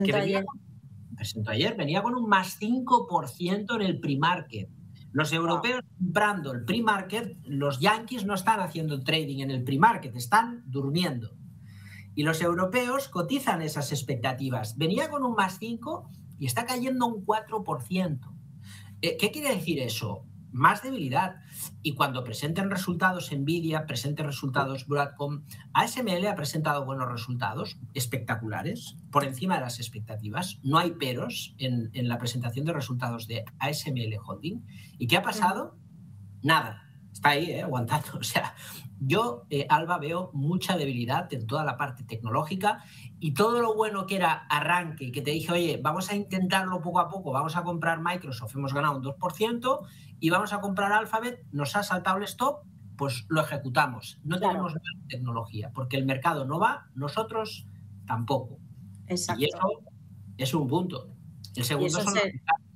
que presentó ayer, venía con un más 5% en el pre-market. Los europeos comprando el pre-market, los yankees no están haciendo trading en el pre-market, están durmiendo. Y los europeos cotizan esas expectativas. Venía con un más 5 y está cayendo un 4%. ¿Qué quiere decir eso? Más debilidad. Y cuando presenten resultados Nvidia, presenten resultados Broadcom, ASML ha presentado buenos resultados, espectaculares, por encima de las expectativas. No hay peros en la presentación de resultados de ASML Holding. ¿Y qué ha pasado? Nada. Está ahí, aguantando. O sea, yo, Alba, veo mucha debilidad en toda la parte tecnológica y todo lo bueno que era arranque, que te dije, oye, vamos a intentarlo poco a poco, vamos a comprar Microsoft, hemos ganado un 2%, y vamos a comprar Alphabet, nos ha saltado el stop, pues lo ejecutamos. No tenemos nada de tecnología, porque el mercado no va, nosotros tampoco. Exacto. Y eso es un punto. El segundo son los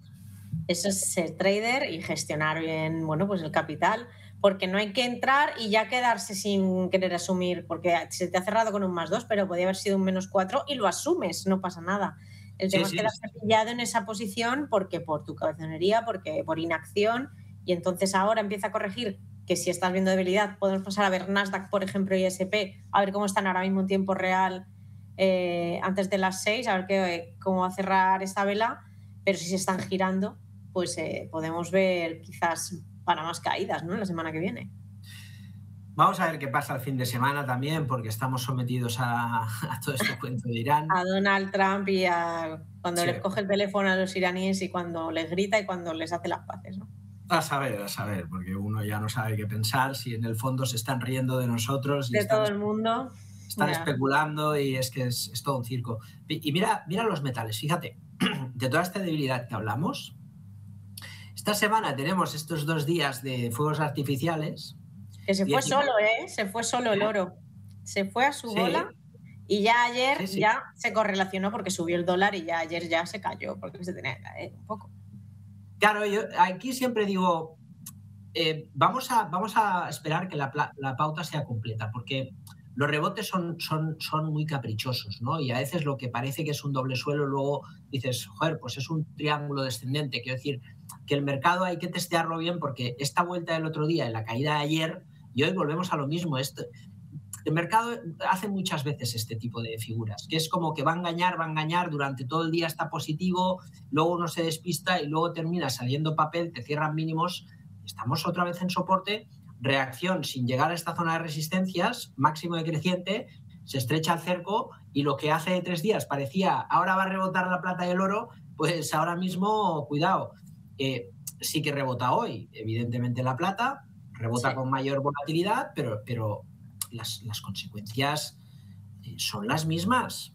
eso es ser trader y gestionar bien, bueno, pues el capital, porque no hay que entrar y ya quedarse sin querer asumir, porque se te ha cerrado con un más 2, pero podía haber sido un menos 4 y lo asumes, no pasa nada. El tema es quedarse pillado en esa posición porque por tu cabezonería, porque por inacción, y entonces ahora empieza a corregir, que si estás viendo debilidad, podemos pasar a ver Nasdaq, por ejemplo, y S&P, a ver cómo están ahora mismo en tiempo real antes de las 6, a ver cómo va a cerrar esta vela, pero si se están girando, pues podemos ver quizás para más caídas, ¿no? La semana que viene. Vamos a ver qué pasa el fin de semana también, porque estamos sometidos a todo este cuento de Irán. A Donald Trump y cuando les coge el teléfono a los iraníes y cuando les grita y cuando les hace las paces, ¿no? A saber, porque uno ya no sabe qué pensar, si en el fondo se están riendo de nosotros. De todo el mundo. Están especulando y es que es todo un circo. Y mira los metales, fíjate, de toda esta debilidad que hablamos, esta semana tenemos estos 2 días de fuegos artificiales. Que se fue solo, se fue solo el oro. Se fue a su bola y ya ayer ya se correlacionó porque subió el dólar y ya ayer ya se cayó porque se tenía que caer un poco. Claro, yo aquí siempre digo, vamos a esperar que la pauta sea completa, porque los rebotes son muy caprichosos, ¿no? Y a veces lo que parece que es un doble suelo, luego dices, joder, pues es un triángulo descendente. Quiero decir, que el mercado hay que testearlo bien, porque esta vuelta del otro día, en la caída de ayer, y hoy volvemos a lo mismo. El mercado hace muchas veces este tipo de figuras, que es como que va a engañar, durante todo el día está positivo, luego uno se despista y luego termina saliendo papel, te cierran mínimos, estamos otra vez en soporte, reacción sin llegar a esta zona de resistencias, máximo decreciente, se estrecha el cerco y lo que hace 3 días parecía ahora va a rebotar la plata y el oro, pues ahora mismo, cuidado, sí que rebota hoy, evidentemente la plata, rebota con mayor volatilidad, pero las consecuencias son las mismas.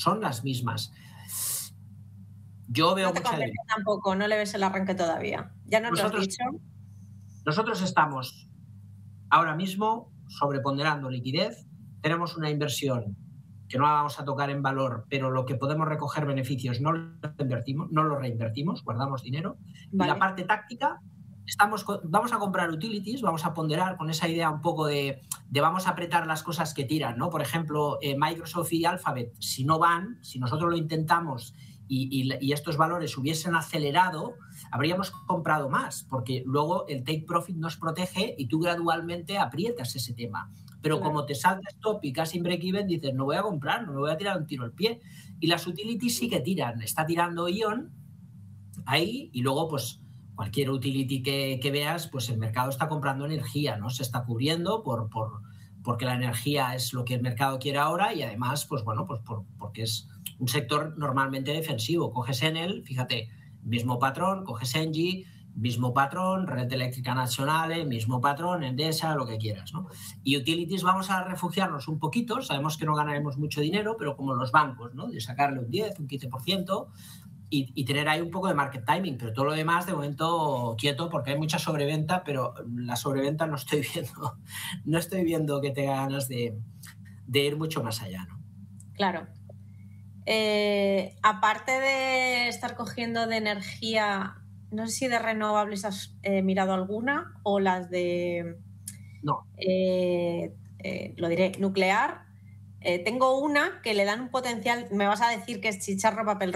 Yo veo mucha debilidad. Tampoco, no le ves el arranque todavía. Ya nos lo has dicho. Nosotros estamos ahora mismo sobreponderando liquidez. Tenemos una inversión que no la vamos a tocar en valor, pero lo que podemos recoger beneficios no lo reinvertimos, guardamos dinero. Vale. Y la parte táctica, vamos a comprar utilities, vamos a ponderar con esa idea un poco de vamos a apretar las cosas que tiran, ¿no? Por ejemplo, Microsoft y Alphabet, si no van, si nosotros lo intentamos y estos valores hubiesen acelerado, habríamos comprado más, porque luego el take profit nos protege y tú gradualmente aprietas ese tema. Pero como te salta stop y casi en break-even, dices, no voy a comprar, no me voy a tirar un tiro al pie. Y las utilities sí que tiran. Está tirando ION ahí y luego, pues, cualquier utility que veas, pues el mercado está comprando energía, ¿no? Se está cubriendo porque la energía es lo que el mercado quiere ahora y además, pues bueno, pues porque es un sector normalmente defensivo. Coges Enel, fíjate, mismo patrón, coges Engie, mismo patrón, Red Eléctrica Nacional, mismo patrón, Endesa, lo que quieras, ¿no? Y utilities vamos a refugiarnos un poquito, sabemos que no ganaremos mucho dinero, pero como los bancos, ¿no? De sacarle un 10, un 15%, y tener ahí un poco de market timing, pero todo lo demás de momento quieto porque hay mucha sobreventa, pero la sobreventa no estoy viendo que tenga ganas de ir mucho más allá, ¿no? Claro. Aparte de estar cogiendo de energía, no sé si de renovables has mirado alguna o las de no. Lo diré, nuclear, Tengo una que le dan un potencial, me vas a decir que es chicharro papel